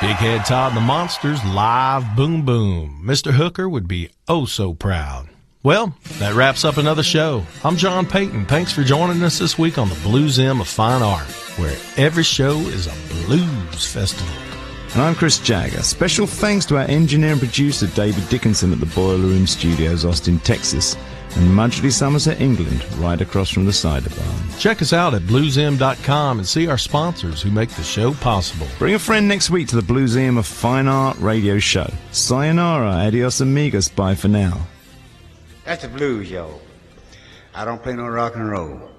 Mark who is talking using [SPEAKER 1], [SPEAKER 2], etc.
[SPEAKER 1] Big Head Todd and the Monsters live boom boom. Mr. Hooker would be oh so proud. Well, that wraps up another show. I'm John Payton. Thanks for joining us this week on the Blues M of Fine Art, where every show is a blues festival.
[SPEAKER 2] And I'm Chris Jagger. Special thanks to our engineer and producer David Dickinson at the Boiler Room Studios, Austin, Texas, and Mudgley, Somerset, England, right across from the Cider Barn.
[SPEAKER 1] Check us out at bluesm.com and see our sponsors who make the show possible.
[SPEAKER 2] Bring a friend next week to the Blues M of Fine Art radio show. Sayonara, adios amigos, bye for now.
[SPEAKER 3] That's the blues, yo. I don't play no rock and roll.